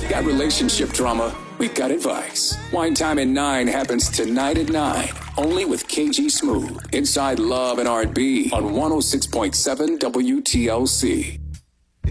Got relationship drama? We got advice. Wine Time at 9 happens tonight at 9. Only with KG Smooth. Inside Love and R&B on 106.7 WTLC.